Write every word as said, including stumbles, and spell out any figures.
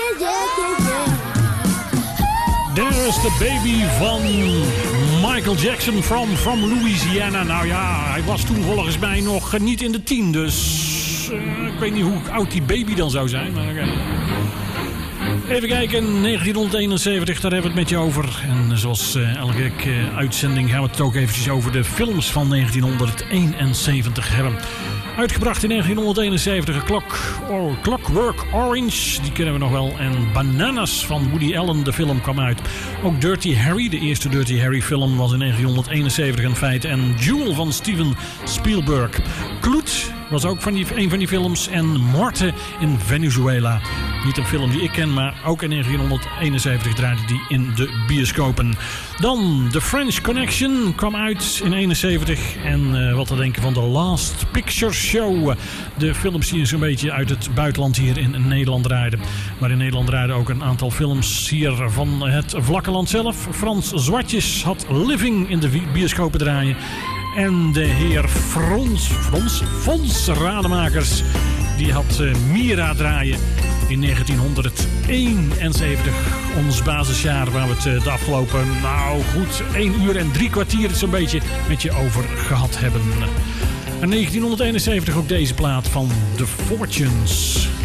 There's the baby van Michael Jackson from, from Louisiana. Nou ja, hij was toen volgens mij nog niet in de tien, dus uh, ik weet niet hoe oud die baby dan zou zijn. Maar okay. Even kijken, negentien eenenzeventig, daar hebben we het met je over. En zoals uh, elke uh, uitzending gaan we het ook eventjes over de films van negentien eenenzeventig hebben. Uitgebracht in negentien eenenzeventig, Clock, or Clockwork Orange, die kennen we nog wel. En Bananas van Woody Allen, de film kwam uit. Ook Dirty Harry, de eerste Dirty Harry film, was in negentien eenenzeventig een feit. En Jewel van Steven Spielberg. Kloet was ook van die, een van die films. En Morte in Venezuela. Niet een film die ik ken, maar ook in negentien eenenzeventig draaide die in de bioscopen. Dan The French Connection kwam uit in eenenzeventig. En uh, wat te denken van The Last Picture Show. De films die zo'n beetje uit het buitenland hier in Nederland draaiden. Maar in Nederland draaiden ook een aantal films hier van het vlakke land zelf. Frans Zwartjes had Living in de bioscopen draaien. En de heer Frans, Frans, Fons Rademakers, die had uh, Mira draaien in negentien eenenzeventig. Ons basisjaar waar we het uh, de afgelopen, nou goed, één uur en drie kwartier zo'n beetje met je over gehad hebben. En negentien eenenzeventig ook deze plaat van The Fortunes.